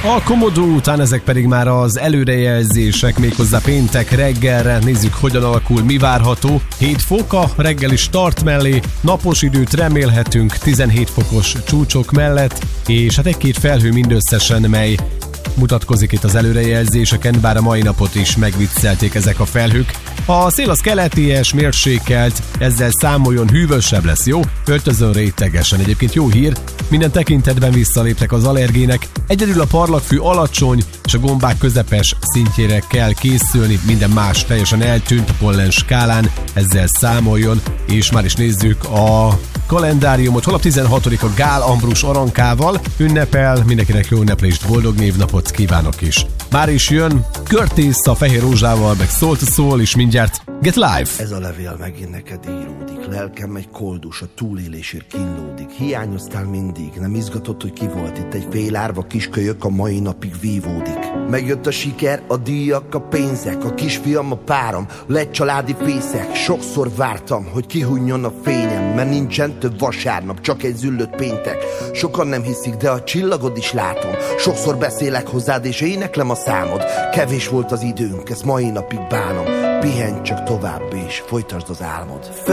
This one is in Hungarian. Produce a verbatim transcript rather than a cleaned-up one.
A Komodó után ezek pedig már az előrejelzések, méghozzá péntek reggelre. Nézzük, hogyan alakul, mi várható. hét fok a reggeli start mellé, napos időt remélhetünk tizenhét fokos csúcsok mellett, és hát egy-két felhő mindösszesen, mely mutatkozik itt az előrejelzéseken, bár a mai napot is megviccelték ezek a felhők. A szél az keleties, mérsékelt, ezzel számoljon, hűvösebb lesz, jó? Öltözön rétegesen, egyébként jó hír, minden tekintetben visszaléptek az allergének, egyedül a parlagfű alacsony és a gombák közepes szintjére kell készülni, minden más teljesen eltűnt a pollen skálán, ezzel számoljon, és már is nézzük a kalendáriumot. Holnap tizenhatodika Gál Ambrus Arankával ünnepel, mindenkinek jó ünneplést, boldog névnapot kívánok is. Már is jön Curtis a Fehér Rózsával, meg Soul to Soul, és mindjárt Get Live. Ez a levél megint neked íródik, lelkem egy koldus, a túlélésért kínlódik. Hiányoztál mindig, nem izgatott, hogy ki volt itt. Egy fél árva kiskölyök a mai napig vívódik. Megjött a siker, a díjak, a pénzek, a kisfiam, a párom, lett családi fészek. Sokszor vártam, hogy kihunjon a fényem, mert nincsen több vasárnap, csak egy züllött péntek. Sokan nem hiszik, de a csillagod is látom. Sokszor beszélek hozzád és éneklem a számod. Kevés volt az időnk, ezt mai napig bánom. Pihenj csak tovább és folytasd az álmod.